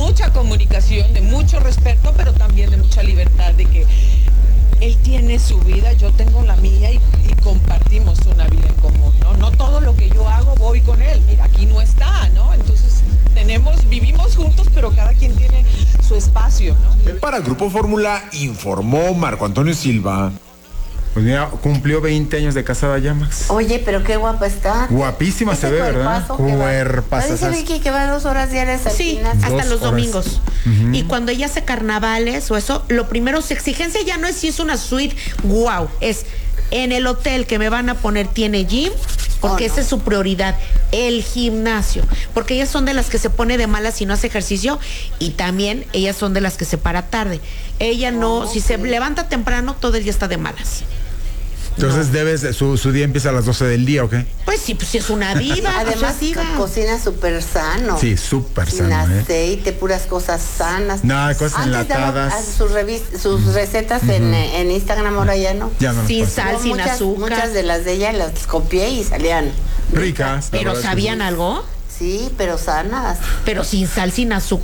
mucha comunicación, de mucho respeto, pero también de mucha libertad, de que él tiene su vida, yo tengo la mía y compartimos una vida en común, ¿no? No todo lo que yo hago voy con él, mira, aquí no está, ¿no? Entonces vivimos juntos, pero cada quien tiene su espacio, ¿no? Para Grupo Fórmula informó Marco Antonio Silva. Pues mira, cumplió 20 años de casada ya, Max. Oye, pero qué guapa está. Guapísima se ve, ¿verdad? Cuerpazo. Dice Vicky que va 2 horas diarias al Sí, gimnasio. hasta los 2 horas. domingos. Y cuando ella hace carnavales o eso, lo primero, su exigencia ya no es si es una suite, wow, es en el hotel que me van a poner tiene gym, porque esa es su prioridad, el gimnasio, porque ellas son de las que se pone de malas si no hace ejercicio, y también ellas son de las que se para tarde. Ella no, si se levanta temprano, todo el día está de malas. Entonces su día empieza a las 12 del día, ¿o qué? Pues sí, pues sí es una diva. Además, cocina súper sano. Sí, súper sin sano, aceite, puras cosas sanas. Nada, cosas enlatadas. Sus recetas en Instagram, ahora ya no. Ya no. Sin sal, sin azúcar. Muchas de las de ella las copié y salían ricas. Pero ¿sabían algo? Sí, pero sanas. Pero sin sal, sin azúcar.